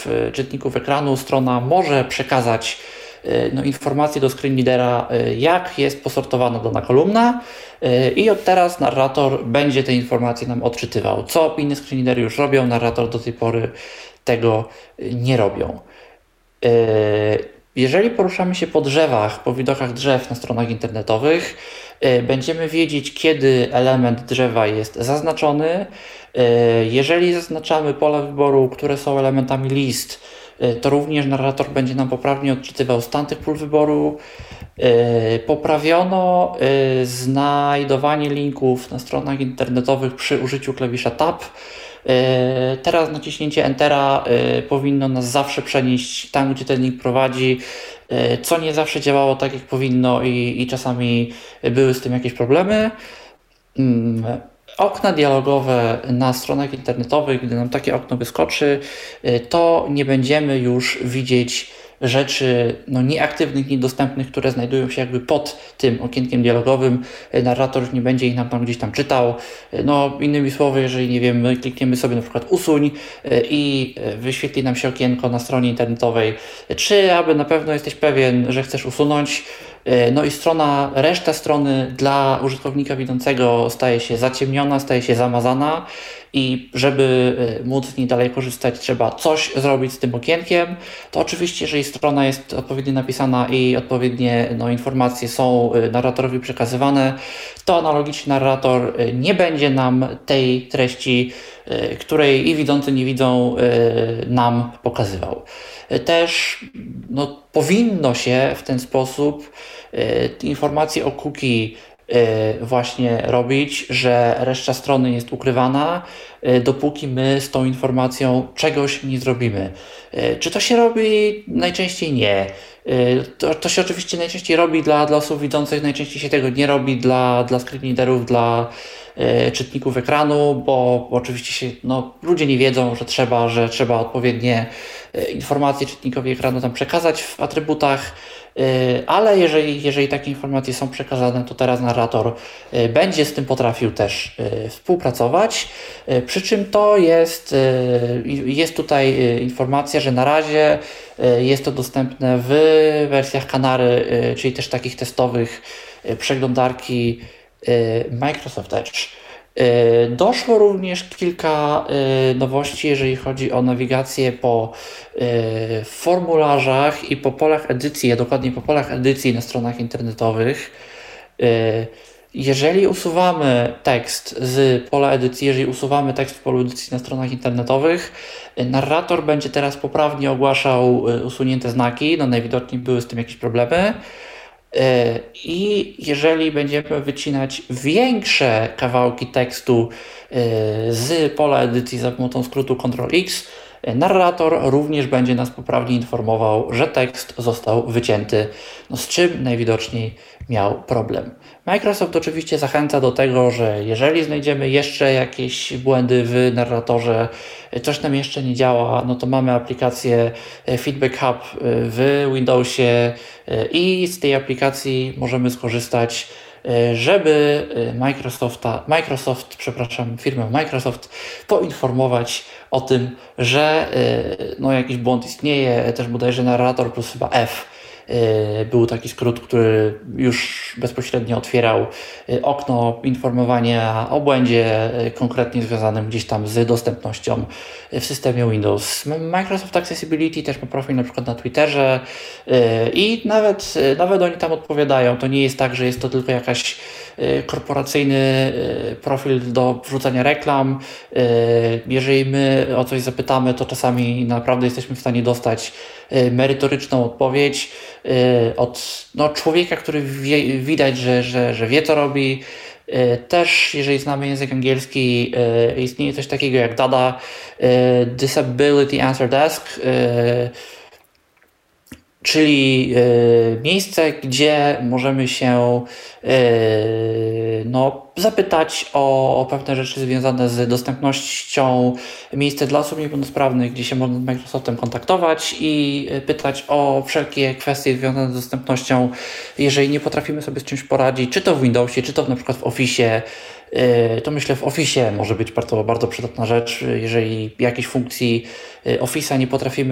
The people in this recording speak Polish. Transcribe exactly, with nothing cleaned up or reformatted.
czytników, czytników ekranu strona może przekazać no, informacje do screen readera, jak jest posortowana dana kolumna i od teraz narrator będzie te informacje nam odczytywał. Co inne screen readery już robią, narrator do tej pory tego nie robią. Jeżeli poruszamy się po drzewach, po widokach drzew na stronach internetowych, będziemy wiedzieć, kiedy element drzewa jest zaznaczony. Jeżeli zaznaczamy pola wyboru, które są elementami list, to również narrator będzie nam poprawnie odczytywał stan tych pól wyboru. Poprawiono znajdowanie linków na stronach internetowych przy użyciu klawisza Tab. Teraz naciśnięcie Entera powinno nas zawsze przenieść tam, gdzie ten link prowadzi, co nie zawsze działało tak, jak powinno i, i czasami były z tym jakieś problemy. Okna dialogowe na stronach internetowych, gdy nam takie okno wyskoczy, to nie będziemy już widzieć rzeczy no, nieaktywnych, niedostępnych, które znajdują się jakby pod tym okienkiem dialogowym. Narrator już nie będzie ich nam tam gdzieś tam czytał. No, innymi słowy, jeżeli nie wiem, my klikniemy sobie na przykład usuń i wyświetli nam się okienko na stronie internetowej, czy aby na pewno jesteś pewien, że chcesz usunąć, no i strona, reszta strony dla użytkownika widzącego staje się zaciemniona, staje się zamazana i żeby móc z niej dalej korzystać, trzeba coś zrobić z tym okienkiem. To oczywiście, jeżeli strona jest odpowiednio napisana i odpowiednie no, informacje są narratorowi przekazywane, to analogicznie narrator nie będzie nam tej treści, której i widzący nie widzą, nam pokazywał. Też no, powinno się w ten sposób informacje o cookie właśnie robić, że reszta strony jest ukrywana, dopóki my z tą informacją czegoś nie zrobimy. Czy to się robi? Najczęściej nie. To, to się oczywiście najczęściej robi dla, dla osób widzących, najczęściej się tego nie robi dla, dla screen readerów, dla e, czytników ekranu, bo oczywiście się, no, ludzie nie wiedzą, że trzeba, że trzeba odpowiednie e, informacje czytnikowi ekranu tam przekazać w atrybutach, e, ale jeżeli, jeżeli takie informacje są przekazane, to teraz narrator e, będzie z tym potrafił też e, współpracować, e, przy czym to jest, e, jest tutaj e, informacja, że na razie e, jest to dostępne w wersjach Canary, czyli też takich testowych przeglądarki Microsoft Edge. Doszło również kilka nowości, jeżeli chodzi o nawigację po formularzach i po polach edycji, a dokładnie po polach edycji na stronach internetowych. Jeżeli usuwamy tekst z pola edycji, jeżeli usuwamy tekst w polu edycji na stronach internetowych, narrator będzie teraz poprawnie ogłaszał usunięte znaki, no najwidoczniej były z tym jakieś problemy. I jeżeli będziemy wycinać większe kawałki tekstu z pola edycji za pomocą skrótu kontrol X, narrator również będzie nas poprawnie informował, że tekst został wycięty, no z czym najwidoczniej miał problem. Microsoft oczywiście zachęca do tego, że jeżeli znajdziemy jeszcze jakieś błędy w narratorze, coś nam jeszcze nie działa, no to mamy aplikację Feedback Hub w Windowsie i z tej aplikacji możemy skorzystać, żeby Microsofta, Microsoft, przepraszam, firmę Microsoft poinformować o tym, że no, jakiś błąd istnieje, też bodajże narrator plus chyba F. Był taki skrót, który już bezpośrednio otwierał okno informowania o błędzie konkretnie związanym gdzieś tam z dostępnością w systemie Windows. Microsoft Accessibility też ma profil na przykład na Twitterze i nawet, nawet oni tam odpowiadają. To nie jest tak, że jest to tylko jakaś korporacyjny profil do wrzucania reklam. Jeżeli my o coś zapytamy, to czasami naprawdę jesteśmy w stanie dostać merytoryczną odpowiedź od no, człowieka, który wie, widać, że, że, że wie, co robi. Też, jeżeli znamy język angielski, istnieje coś takiego jak DADA, Disability Answer Desk, czyli y, miejsce, gdzie możemy się y, no, zapytać o, o pewne rzeczy związane z dostępnością, miejsce dla osób niepełnosprawnych, gdzie się można z Microsoftem kontaktować i pytać o wszelkie kwestie związane z dostępnością, jeżeli nie potrafimy sobie z czymś poradzić, czy to w Windowsie, czy to na przykład w Office'ie. To myślę, w Office'ie może być bardzo, bardzo przydatna rzecz, jeżeli jakiejś funkcji Office'a nie potrafimy